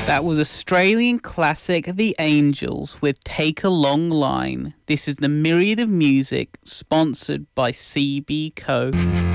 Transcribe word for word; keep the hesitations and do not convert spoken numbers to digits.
That was Australian classic The Angels with Take a Long Line. This is the Myriad of Music, sponsored by C B Co.